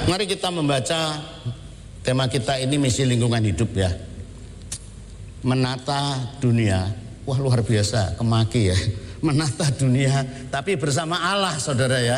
Mari kita membaca tema kita ini, misi lingkungan hidup ya. Menata dunia. Wah, luar biasa, kemaki ya. Menata dunia, tapi bersama Allah, saudara ya.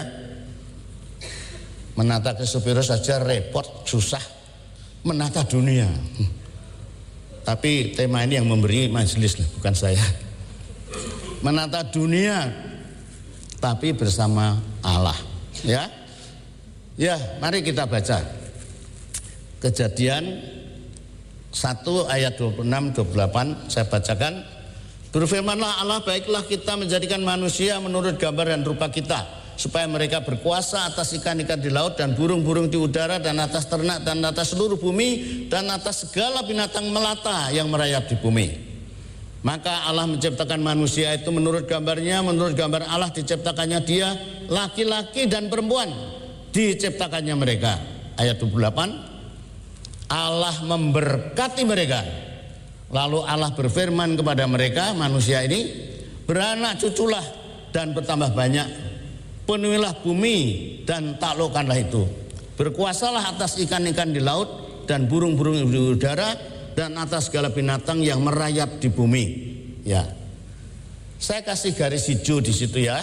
Menata Christophorus saja repot, susah. Menata dunia. Tapi tema ini yang memberi majelis, bukan saya. Menata dunia, tapi bersama Allah. Ya, ya, mari kita baca. Kejadian 1 ayat 26-28 saya bacakan. Berfirmanlah Allah, baiklah kita menjadikan manusia menurut gambar dan rupa kita, supaya mereka berkuasa atas ikan-ikan di laut dan burung-burung di udara dan atas ternak dan atas seluruh bumi dan atas segala binatang melata yang merayap di bumi. Maka Allah menciptakan manusia itu menurut gambarnya, menurut gambar Allah diciptakannya dia, laki-laki dan perempuan diciptakannya mereka. Ayat 28, Allah memberkati mereka. Lalu Allah berfirman kepada mereka, manusia ini, beranak cuculah dan bertambah banyak, penuhilah bumi dan taklukkanlah itu. Berkuasalah atas ikan-ikan di laut dan burung-burung di udara dan atas segala binatang yang merayap di bumi. Ya, saya kasih garis hijau di situ ya.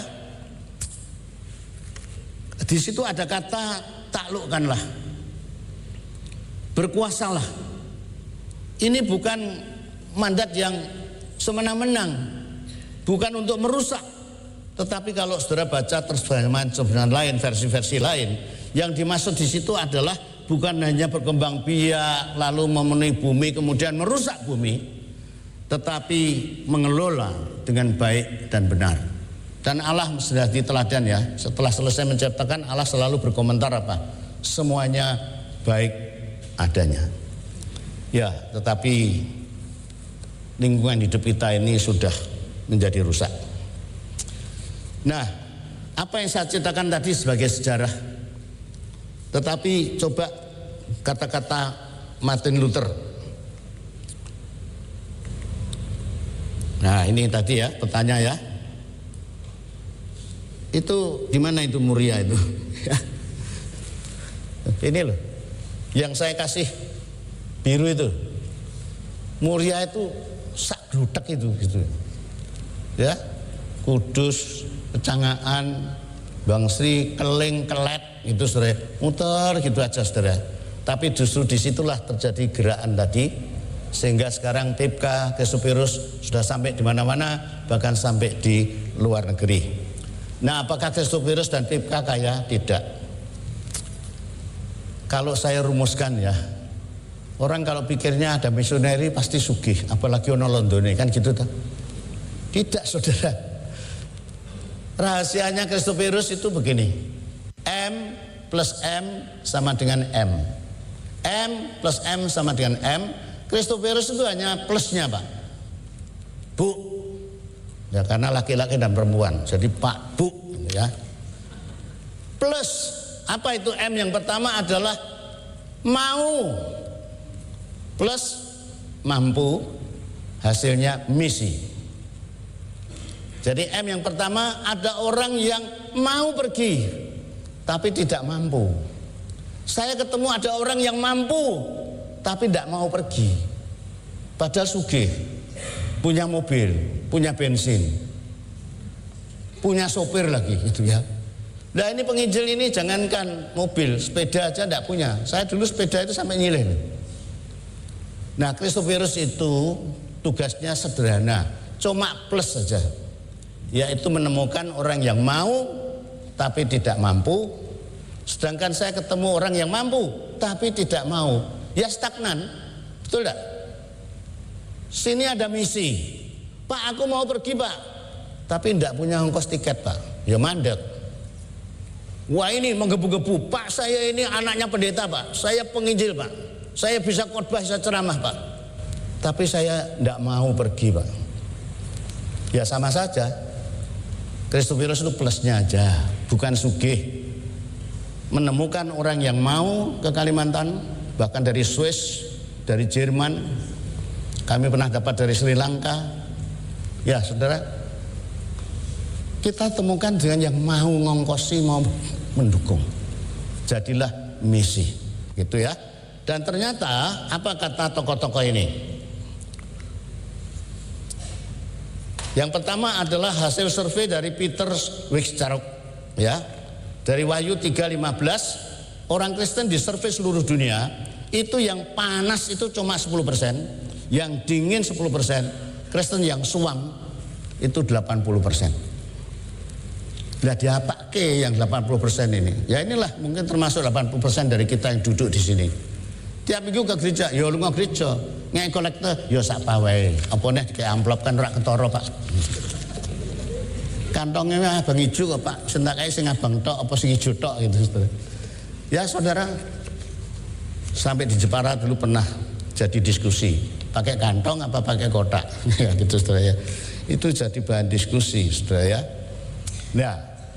Di situ ada kata taklukkanlah, berkuasalah. Ini bukan mandat yang semena-mena, bukan untuk merusak. Tetapi kalau saudara baca terjemahan lain, versi-versi lain, yang dimaksud di situ adalah bukan hanya berkembang biak lalu memenuhi bumi kemudian merusak bumi, tetapi mengelola dengan baik dan benar. Dan Allah sudah diteladan ya. Setelah selesai menciptakan, Allah selalu berkomentar apa? Semuanya baik adanya. Ya, tetapi lingkungan hidup kita ini sudah menjadi rusak. Nah, apa yang saya ceritakan tadi sebagai sejarah. Tetapi coba kata-kata Martin Luther. Nah, ini tadi ya, petanya ya. Itu di mana itu Muria itu? Ini loh, yang saya kasih biru itu. Muria itu sak glutek itu gitu. Ya. Kudus, Kecangaan, Bangsri, Keling, Kelet, itu saudara, muter gitu aja saudara. Tapi justru disitulah terjadi gerakan tadi, sehingga sekarang Tipka, Christophorus sudah sampai di mana-mana, bahkan sampai di luar negeri. Nah, apakah Christophorus dan Tipka kaya? Tidak. Kalau saya rumuskan ya, orang kalau pikirnya ada misioneri pasti sugih, apalagi ono Londone kan gitu tak? Tidak saudara. Rahasianya Christophorus itu begini, M plus M sama dengan M, M plus M sama dengan M. Christophorus itu hanya plusnya Pak, Bu, ya karena laki-laki dan perempuan, jadi Pak, Bu ya. Plus apa itu M? Yang pertama adalah mau, plus mampu, hasilnya misi. Jadi M yang pertama, ada orang yang mau pergi tapi tidak mampu. Saya ketemu ada orang yang mampu tapi tidak mau pergi, padahal sugih, punya mobil, punya bensin, punya sopir lagi gitu ya. Nah ini penginjil ini jangankan mobil, sepeda aja tidak punya. Saya dulu sepeda itu sampai nyilih. Nah Christophorus itu tugasnya sederhana, cuma plus saja, yaitu menemukan orang yang mau tapi tidak mampu. Sedangkan saya ketemu orang yang mampu tapi tidak mau, ya stagnan, betul tidak? Sini ada misi, Pak aku mau pergi Pak, tapi tidak punya ongkos tiket Pak, ya mandek. Wah ini menggebu-gebu, Pak saya ini anaknya pendeta Pak, saya penginjil Pak, saya bisa khotbah, bisa ceramah Pak, tapi saya tidak mau pergi Pak. Ya sama saja. Christophorus itu plusnya aja, bukan sugih. Menemukan orang yang mau ke Kalimantan, bahkan dari Swiss, dari Jerman, kami pernah dapat dari Sri Lanka. Ya saudara, kita temukan dengan yang mau ngongkosi, mau mendukung. Jadilah misi, gitu ya. Dan ternyata apa kata tokoh-tokoh ini? Yang pertama adalah hasil survei dari Peter Wichtsarok, ya. Dari Wahyu 3:15, orang Kristen di survei seluruh dunia itu yang panas itu cuma 10%, yang dingin 10%, Kristen yang suam itu 80%. Lah diapake yang 80% ini? Ya inilah mungkin termasuk 80% dari kita yang duduk di sini. Tiap minggu ke gereja, ya lunga gereja, ngek kolektor, ya sak pawae. Apa nih dikek amplop kan rak ketara, Pak. Kantongnya abang ijo kok, Pak. Sentake sing abang tok apa sing ijo tok gitu, Saudara. Ya, Saudara, sampai di Jepara dulu pernah jadi diskusi, pakai kantong apa pakai kotak. Ya gitu, Saudara ya. Itu jadi bahan diskusi, Saudara ya. Nah,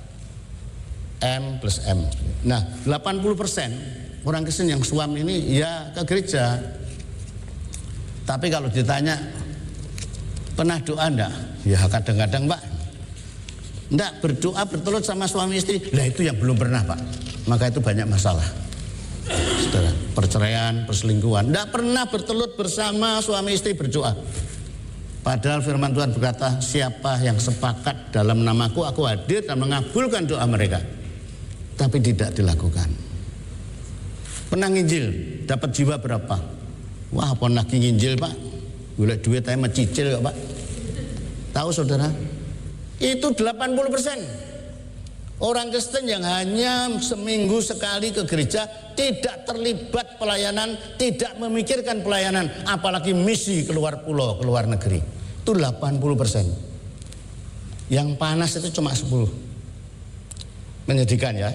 M plus M. Nah, 80% orang Kristen yang suam ini ya ke gereja. Tapi kalau ditanya pernah doa enggak? Ya kadang-kadang, Pak. Enggak berdoa bertelut sama suami istri. Lah itu yang belum pernah, Pak. Maka itu banyak masalah. Saudara, perceraian, perselingkuhan. Enggak pernah bertelut bersama suami istri berdoa. Padahal firman Tuhan berkata, siapa yang sepakat dalam namaku, aku hadir dan mengabulkan doa mereka. Tapi tidak dilakukan. Pernah nginjil, dapat jiwa berapa? Wah, apa lagi nginjil, Pak? Golek duit aja mencicil kok, Pak. Tahu, Saudara? Itu 80%. Orang Kristen yang hanya seminggu sekali ke gereja, tidak terlibat pelayanan, tidak memikirkan pelayanan, apalagi misi keluar pulau, keluar negeri. Itu 80%. Yang panas itu cuma 10%. Menyedihkan ya.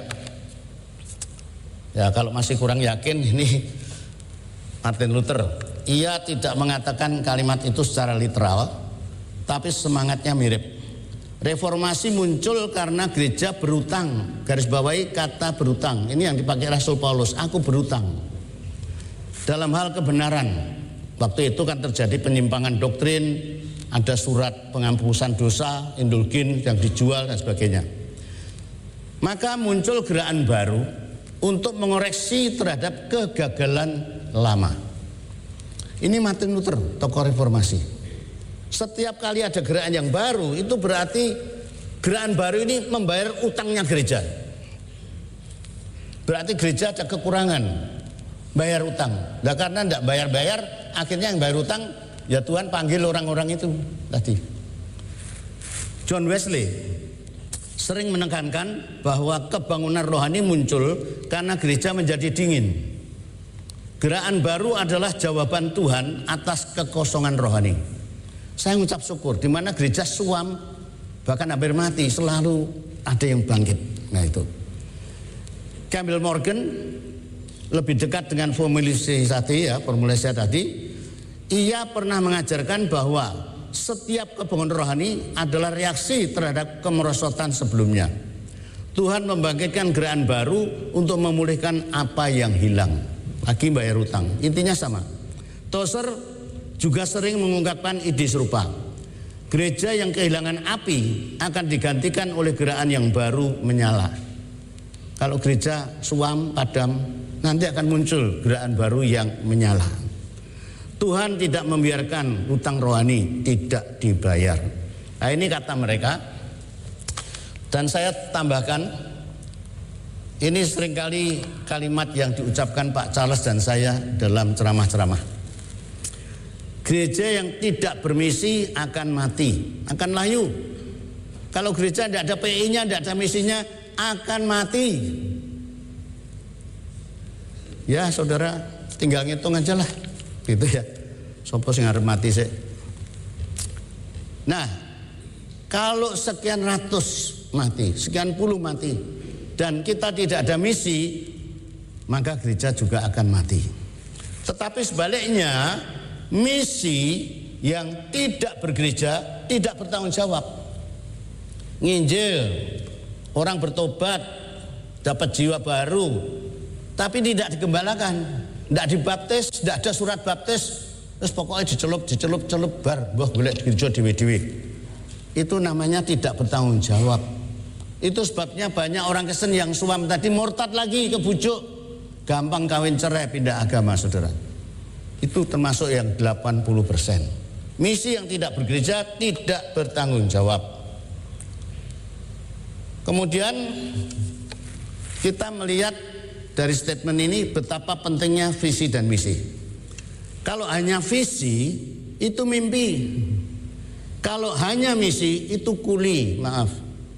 Ya kalau masih kurang yakin, ini Martin Luther, ia tidak mengatakan kalimat itu secara literal, tapi semangatnya mirip. Reformasi muncul karena gereja berutang. Garis bawahi kata berutang. Ini yang dipakai Rasul Paulus, aku berutang. Dalam hal kebenaran, waktu itu kan terjadi penyimpangan doktrin, ada surat penghapusan dosa, indulgen yang dijual dan sebagainya. Maka muncul gerakan baru untuk mengoreksi terhadap kegagalan lama. Ini Martin Luther, tokoh reformasi. Setiap kali ada gerakan yang baru, itu berarti gerakan baru ini membayar utangnya gereja. Berarti gereja ada kekurangan bayar utang. Nah karena tidak bayar-bayar, akhirnya yang bayar utang, ya Tuhan panggil orang-orang itu tadi. John Wesley sering menekankan bahwa kebangunan rohani muncul karena gereja menjadi dingin. Gerakan baru adalah jawaban Tuhan atas kekosongan rohani. Saya mengucap syukur di mana gereja suam bahkan hampir mati selalu ada yang bangkit. Nah itu. Campbell Morgan lebih dekat dengan formulasi tadi. Ia pernah mengajarkan bahwa setiap kebangunan rohani adalah reaksi terhadap kemerosotan sebelumnya. Tuhan membangkitkan gerakan baru untuk memulihkan apa yang hilang. Lagi bayar utang. Intinya sama. Tozer juga sering mengungkapkan ide serupa. Gereja yang kehilangan api akan digantikan oleh gerakan yang baru menyala. Kalau gereja suam, padam, nanti akan muncul gerakan baru yang menyala. Tuhan tidak membiarkan hutang rohani tidak dibayar. Nah ini kata mereka. Dan saya tambahkan, ini seringkali kalimat yang diucapkan Pak Charles dan saya dalam ceramah-ceramah. Gereja yang tidak bermisi akan mati, akan layu. Kalau gereja tidak ada PI-nya, tidak ada misinya, akan mati. Ya saudara, tinggal ngitung aja lah. Gitu ya. Sopo sing arep mati sih. Nah, kalau sekian ratus mati, sekian puluh mati, dan kita tidak ada misi, maka gereja juga akan mati. Tetapi sebaliknya, misi yang tidak bergereja tidak bertanggung jawab. Nginjil, orang bertobat, dapat jiwa baru, tapi tidak digembalakan, tidak dibaptis, tidak ada surat baptis. Terus pokoknya dicelup bar, mbah golek gereja dhewe-dhewe. Itu namanya tidak bertanggung jawab. Itu sebabnya banyak orang Kristen yang suam tadi murtad lagi, kebujuk gampang kawin cerai, pindah agama, saudara. Itu termasuk yang 80%. Misi yang tidak bergereja tidak bertanggung jawab. Kemudian kita melihat dari statement ini betapa pentingnya visi dan misi. Kalau hanya visi itu mimpi. Kalau hanya misi itu kuli, maaf.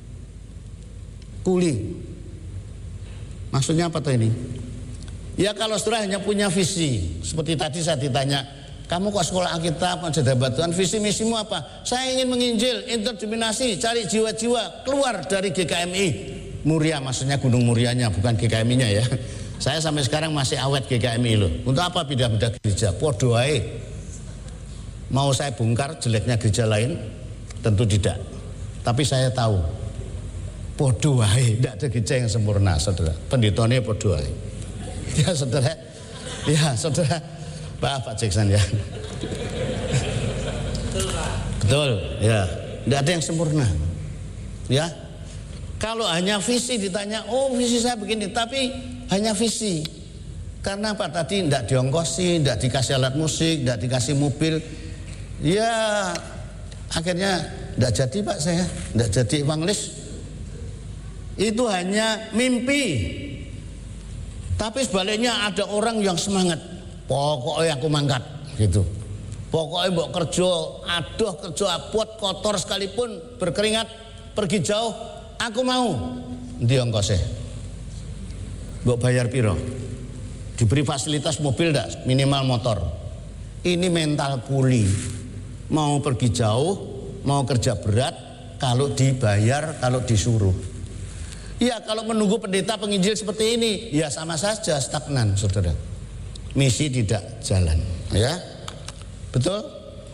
Kuli. Maksudnya apa tuh ini? Ya kalau saudara hanya punya visi, seperti tadi saya ditanya, kamu kok sekolah Alkitab, Majadah Batuan, visi misimu apa? Saya ingin menginjil, interdenominasi, cari jiwa-jiwa keluar dari GKMI. Muria, maksudnya Gunung Murianya, bukan GKMI-nya ya. Saya sampai sekarang masih awet GKMI loh. Untuk apa pindah-pindah gereja? Podo ae. Mau saya bongkar jeleknya gereja lain? Tentu tidak. Tapi saya tahu, podo ae, tidak ada gereja yang sempurna, saudara. Pendetanya podo ae. Ya saudara, Pak Jackson ya. Betul, ya. Tidak ada yang sempurna. Ya. Kalau hanya visi ditanya, oh visi saya begini, tapi hanya visi. Karena apa tadi? Tidak diongkosi, tidak dikasih alat musik, tidak dikasih mobil. Ya, akhirnya tidak jadi Pak saya, tidak jadi evangelis. Itu hanya mimpi. Tapi sebaliknya ada orang yang semangat, pokoknya aku mangkat gitu. Pokoknya mbok kerja, aduh kerja abot kotor sekalipun berkeringat pergi jauh, aku mau. Ndi ongkose? Mbok bayar piro? Diberi fasilitas mobil enggak? Minimal motor. Ini mental kuli. Mau pergi jauh, mau kerja berat, kalau dibayar, kalau disuruh. Ya kalau menunggu pendeta penginjil seperti ini, ya sama saja stagnan, saudara. Misi tidak jalan, ya. Betul?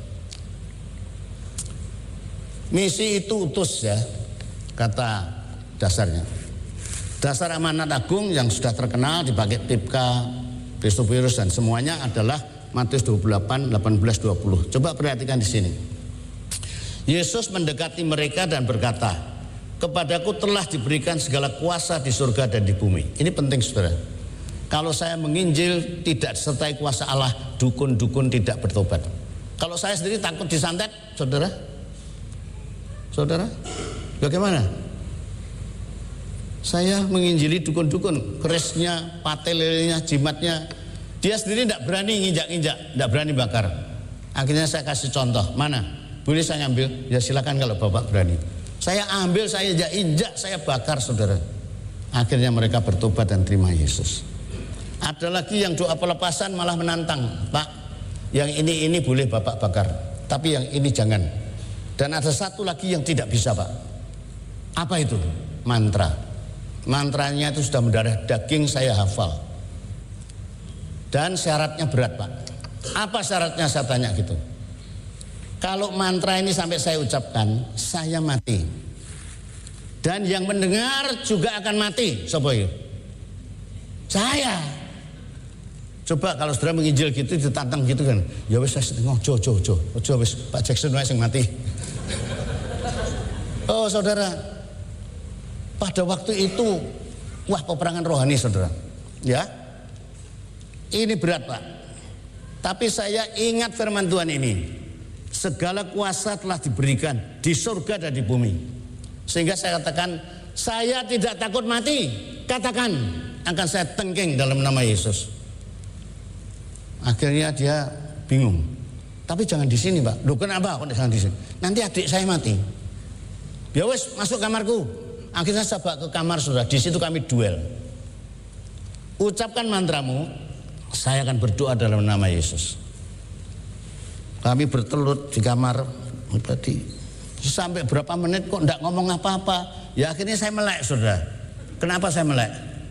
Misi itu utus ya, kata dasarnya. Dasar amanat agung yang sudah terkenal dipakai Tipka, Kristofirus dan semuanya adalah Matius 28, 18, 20. Coba perhatikan di sini. Yesus mendekati mereka dan berkata, kepadaku telah diberikan segala kuasa di surga dan di bumi. Ini penting saudara. Kalau saya menginjil tidak disertai kuasa Allah, dukun-dukun tidak bertobat. Kalau saya sendiri takut disantet, saudara. Saudara, bagaimana? Saya menginjili dukun-dukun, kerisnya, patelelnya, jimatnya. Dia sendiri tidak berani nginjak-injak, tidak berani bakar. Akhirnya saya kasih contoh, mana? Boleh saya ambil? Ya silakan kalau Bapak berani. Saya ambil, saya injak, saya bakar saudara. Akhirnya mereka bertobat dan terima Yesus. Ada lagi yang doa pelepasan malah menantang, Pak, yang ini boleh Bapak bakar, tapi yang ini jangan. Dan ada satu lagi yang tidak bisa Pak. Apa itu? Mantra. Mantranya itu sudah mendarah daging, saya hafal. Dan syaratnya berat Pak. Apa syaratnya saya tanya gitu. Kalau mantra ini sampai saya ucapkan, saya mati. Dan yang mendengar juga akan mati. Sopo itu? Saya. Coba kalau saudara menginjil gitu ditantang gitu kan. Ya wis ojo wis Pak Jackson wae sing mati. Oh saudara, pada waktu itu wah peperangan rohani saudara. Ya. Ini berat Pak. Tapi saya ingat firman Tuhan ini. Segala kuasa telah diberikan di surga dan di bumi. Sehingga saya katakan, saya tidak takut mati. Katakan, akan saya tengking dalam nama Yesus. Akhirnya dia bingung. Tapi jangan di sini Pak. Loh kenapa kok jangan di sini? Nanti adik saya mati. Ya wes masuk kamarku. Akhirnya saya bawa ke kamar saudara. Di situ kami duel. Ucapkan mantramu, saya akan berdoa dalam nama Yesus. Kami bertelut di kamar tadi sampai berapa menit kok enggak ngomong apa-apa. Ya akhirnya saya melek saudara. Kenapa saya melek?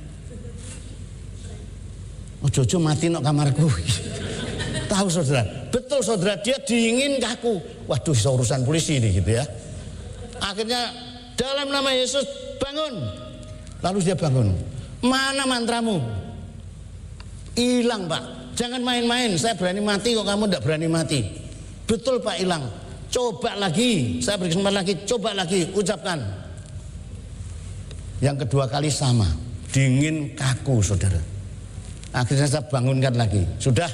Oh Jojo mati nok kamarku. Tahu saudara? Betul saudara, dia dingin kaku. Waduh bisa urusan polisi ini gitu ya. Akhirnya dalam nama Yesus bangun. Lalu dia bangun. Mana mantramu? Hilang Pak. Jangan main-main, saya berani mati kok kamu tidak berani mati. Betul Pak, hilang. Coba lagi, saya beri kesempatan lagi, coba lagi, ucapkan. Yang kedua kali sama, dingin kaku saudara. Akhirnya saya bangunkan lagi. Sudah.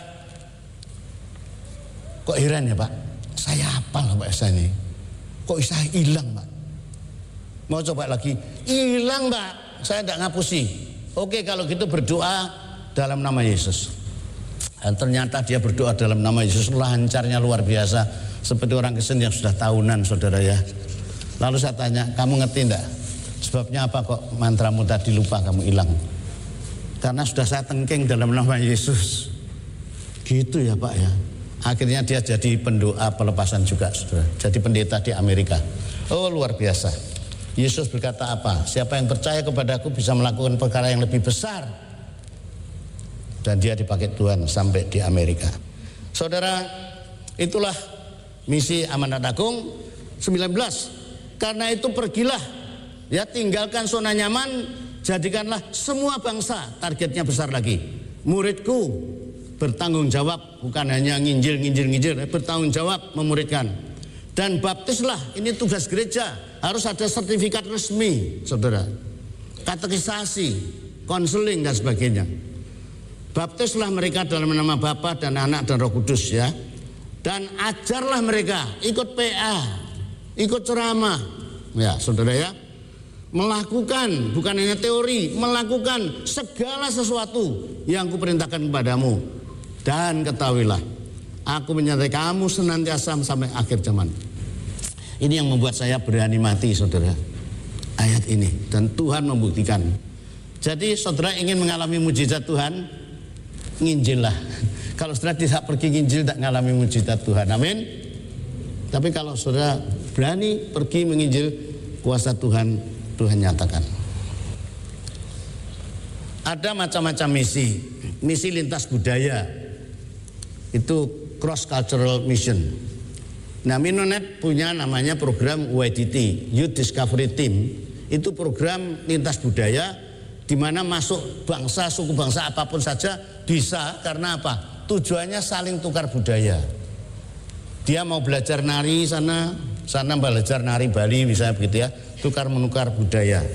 Kok heran ya Pak? Saya hafal Pak Esa ini. Kok bisa hilang Pak? Mau coba lagi. Hilang Pak. Saya tidak ngapusi. Oke, kalau gitu berdoa dalam nama Yesus. Dan ternyata dia berdoa dalam nama Yesus, lancarnya luar biasa. Seperti orang Kristen yang sudah tahunan, saudara ya. Lalu saya tanya, kamu ngerti enggak? Sebabnya apa kok mantramu tadi lupa kamu hilang? Karena sudah saya tengking dalam nama Yesus. Gitu ya Pak ya. Akhirnya dia jadi pendoa pelepasan juga, saudara. Jadi pendeta di Amerika. Oh luar biasa. Yesus berkata apa? Siapa yang percaya kepadaku bisa melakukan perkara yang lebih besar. Dan dia dipakai Tuhan sampai di Amerika. Saudara, itulah misi Amanat Agung 19. Karena itu pergilah, ya tinggalkan zona nyaman, jadikanlah semua bangsa, targetnya besar lagi. Muridku bertanggung jawab, bukan hanya nginjil, bertanggung jawab memuridkan. Dan baptislah, ini tugas gereja, harus ada sertifikat resmi, saudara. Katekisasi, konseling dan sebagainya. Baptislah mereka dalam nama Bapa dan Anak dan Roh Kudus ya. Dan ajarlah mereka ikut PA, ikut ceramah. Ya, saudara ya. Melakukan, bukan hanya teori, melakukan segala sesuatu yang kuperintahkan kepadamu. Dan ketahuilah, aku menyertai kamu senantiasa sampai akhir zaman. Ini yang membuat saya berani mati, saudara. Ayat ini, dan Tuhan membuktikan. Jadi saudara ingin mengalami mujizat Tuhan, nginjil lah. Kalau saudara tidak pergi nginjil, tidak mengalami mujizat Tuhan. Amin. Tapi kalau saudara berani pergi menginjil, kuasa Tuhan nyatakan. Ada macam-macam misi. Misi lintas budaya. Itu cross cultural mission. Nah, Minonet punya namanya program YDT, Youth Discovery Team. Itu program lintas budaya di mana masuk bangsa, suku bangsa apapun saja bisa. Karena apa? Tujuannya saling tukar budaya. Dia mau belajar nari sana belajar nari Bali misalnya begitu ya, tukar menukar budaya.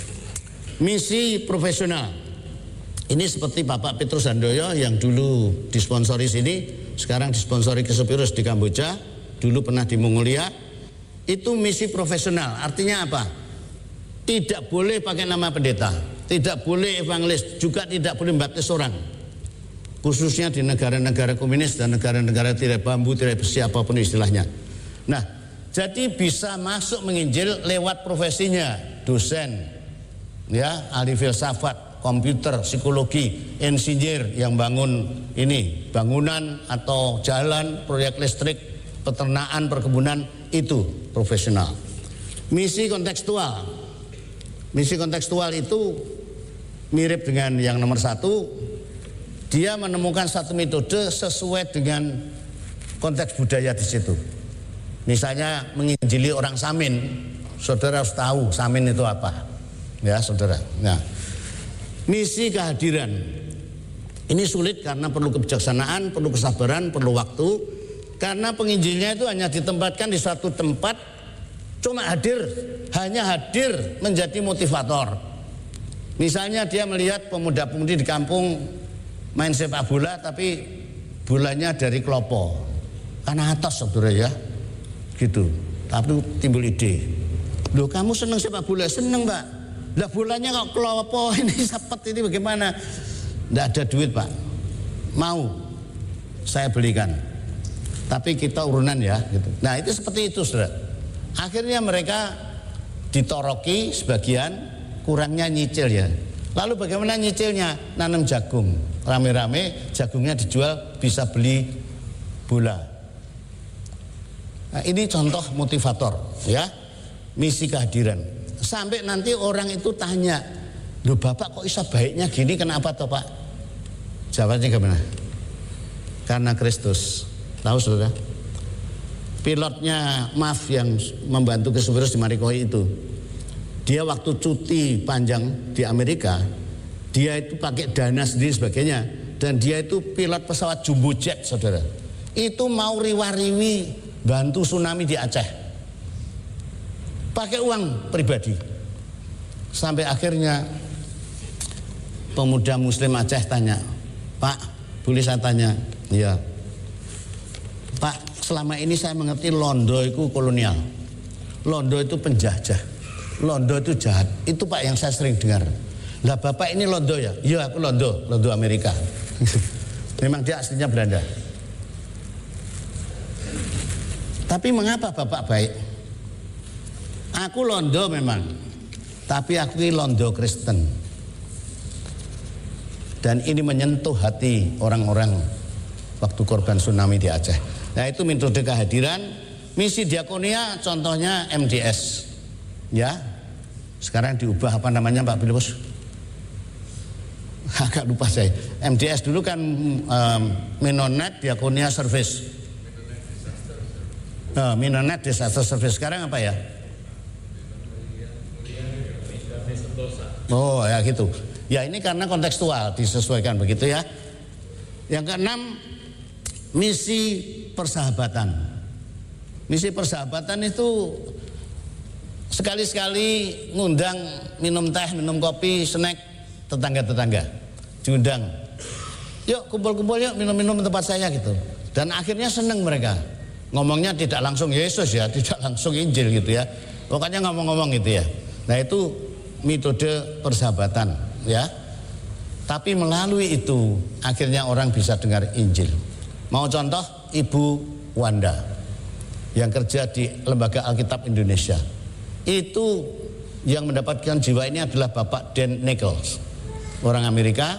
Misi profesional. Ini seperti Bapak Petrus Handoyo yang dulu disponsori sini, sekarang disponsori Kesepirus di Kamboja, dulu pernah di Mongolia. Itu misi profesional. Artinya apa? Tidak boleh pakai nama pendeta, tidak boleh evangelis, juga tidak boleh baptis orang. Khususnya di negara-negara komunis dan negara-negara tirai bambu, tirai besi, apapun istilahnya. Nah, jadi bisa masuk menginjil lewat profesinya, dosen, ya, ahli filsafat, komputer, psikologi, insinyur yang bangun ini, bangunan atau jalan, proyek listrik, peternakan, perkebunan, itu profesional. Misi kontekstual. Misi kontekstual itu mirip dengan yang nomor 1. Dia menemukan satu metode sesuai dengan konteks budaya di situ. Misalnya menginjili orang Samin, saudara harus tahu Samin itu apa, ya saudara. Nah, misi kehadiran ini sulit karena perlu kebijaksanaan, perlu kesabaran, perlu waktu. Karena penginjilnya itu hanya ditempatkan di suatu tempat, cuma hanya hadir menjadi motivator. Misalnya dia melihat pemuda-pemudi di kampung main sepak bola tapi bolanya dari Klopo, karena atas saudara ya, gitu. Tapi timbul ide, loh kamu senang sepak bola? Senang Pak. Lah bolanya kok Klopo ini sepet ini bagaimana? Nggak ada duit Pak. Mau saya belikan, tapi kita urunan ya, gitu. Nah itu seperti itu saudara. Akhirnya mereka ditoroki sebagian, kurangnya nyicil ya. Lalu bagaimana nyicilnya? Nanam jagung, rame-rame jagungnya dijual, bisa beli bola. Nah, ini contoh motivator ya, misi kehadiran. Sampai nanti orang itu tanya, loh Bapak kok bisa baiknya gini, kenapa toh Pak? Jawabnya gimana? Karena Kristus. Tahu saudara? Pilotnya MAF yang membantu Kesepirus di Marikoi itu, dia waktu cuti panjang di Amerika, dia itu pakai dana sendiri sebagainya, dan dia itu pilot pesawat jumbo jet saudara. Itu mau riwa-riwi bantu tsunami di Aceh, pakai uang pribadi. Sampai akhirnya pemuda Muslim Aceh tanya, Pak, boleh saya tanya? Iya. Pak, selama ini saya mengerti Londo itu kolonial. Londo itu penjajah. Londo itu jahat. Itu Pak yang saya sering dengar. Lah Bapak ini Londo ya? Iya, aku Londo Amerika. Memang dia aslinya Belanda. Tapi mengapa Bapak baik? Aku Londo memang, tapi aku ini Londo Kristen. Dan ini menyentuh hati orang-orang waktu korban tsunami di Aceh. Nah itu metode kehadiran. Misi diakonia contohnya MDS. Ya, sekarang diubah apa namanya Pak Bilbos? Agak lupa saya. MDS dulu kan Menonet Diakonia Service. Menonet Disaster Service. Sekarang apa ya? Oh ya gitu. Ya ini karena kontekstual disesuaikan begitu ya. Yang keenam, misi persahabatan. Misi persahabatan itu sekali-sekali ngundang minum teh, minum kopi, snack tetangga-tetangga. Diundang. Yuk kumpul-kumpul yuk minum-minum tempat saya gitu. Dan akhirnya seneng mereka. Ngomongnya tidak langsung Yesus ya, tidak langsung Injil gitu ya. Pokoknya ngomong-ngomong gitu ya. Nah itu metode persahabatan ya. Tapi melalui itu akhirnya orang bisa dengar Injil. Mau contoh Ibu Wanda yang kerja di Lembaga Alkitab Indonesia. Itu yang mendapatkan jiwa ini adalah Bapak Dan Nichols, orang Amerika.